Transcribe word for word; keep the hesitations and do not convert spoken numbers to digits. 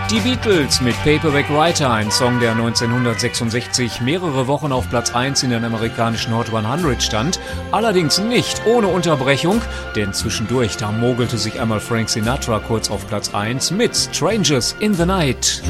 Die Beatles mit Paperback Writer, ein Song, der neunzehnhundertsechsundsechzig mehrere Wochen auf Platz eins in den amerikanischen Hot hundert stand, allerdings nicht ohne Unterbrechung, denn zwischendurch da mogelte sich einmal Frank Sinatra kurz auf Platz eins mit Strangers in the Night.